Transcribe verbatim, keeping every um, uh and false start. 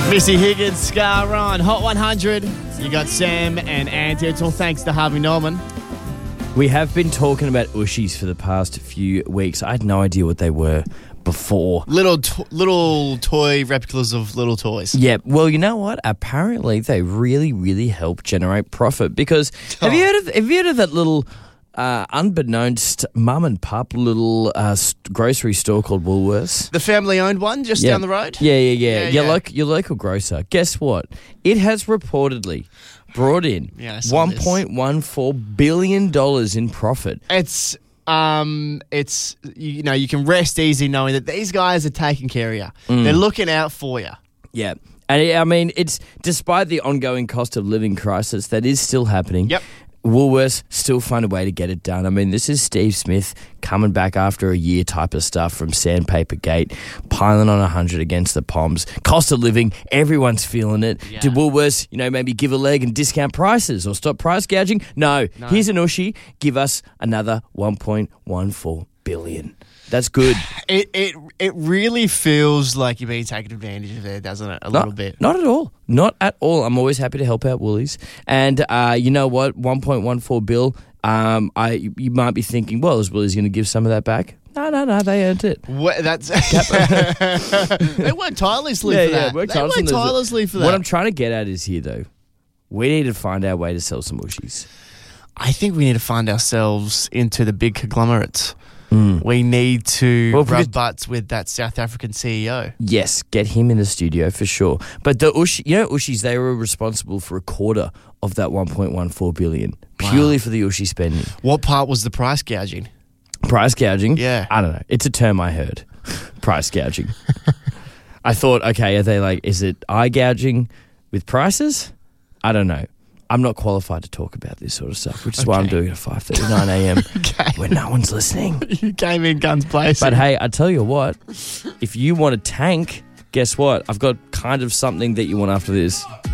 Missy Higgins, Scar on Hot one hundred. You got Sam and Ant. It's all thanks to Harvey Norman. We have been talking about Ushies for the past few weeks. I had no idea what they were before. Little to- little toy replicas of little toys. Yeah, well, you know what? Apparently, they really, really help generate profit because have Oh. you heard of have you heard of that little uh, unbeknownst mum and pup little uh, st- grocery store called Woolworths? The family-owned one just Yeah. down the road? Yeah, yeah, yeah. Yeah, your, yeah. Loc- your local grocer. Guess what? It has reportedly brought in Yeah, I saw one this. point one four billion dollars in profit. It's, um, it's you know, you can rest easy knowing that these guys are taking care of you. Mm. They're looking out for you. Yeah. And I mean, it's despite the ongoing cost of living crisis that is still happening. Yep. Woolworths still find a way to get it done. I mean, this is Steve Smith coming back after a year type of stuff from Sandpaper Gate, piling on one hundred against the Poms. Cost of living, everyone's feeling it. Yeah. Did Woolworths, you know, maybe give a leg and discount prices or stop price gouging? No. No. Here's an Ushi. Give us another one point one four billion. That's good. It it it really feels like you're being taken advantage of there, doesn't it? A Not, little bit. Not at all. Not at all. I'm always happy to help out Woolies. And uh, you know what? one point one four bill. Um, I you might be thinking, well, is Woolies going to give some of that back? No, no, no. They earned it. What, that's they worked tirelessly Yeah, for yeah, that. worked they tirelessly. worked tirelessly for that. What I'm trying to get at is here, though. We need to find our way to sell some Ushies. I think we need to find ourselves into the big conglomerates. We need to Well, rub because- butts with that South African C E O. Yes, get him in the studio for sure. But the Ushi, you know, Ushis, they were responsible for a quarter of that one point one four billion, purely for the Ushi spending. What part was the price gouging? Price gouging? Yeah. I don't know. It's a term I heard. Price gouging. I thought, okay, are they like, is it eye gouging with prices? I don't know. I'm not qualified to talk about this sort of stuff, which is why I'm Okay. doing it at five thirty-nine a.m. Okay. when no one's listening. You came in guns blazing. But hey, I tell you what, if you want a tank, guess what? I've got kind of something that you want after this.